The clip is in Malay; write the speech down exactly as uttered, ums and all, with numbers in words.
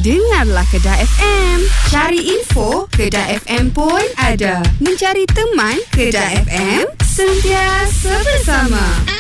dengarlah Kedah F M. Cari info, Kedah F M pun ada. Mencari teman, Kedah F M, sentiasa bersama.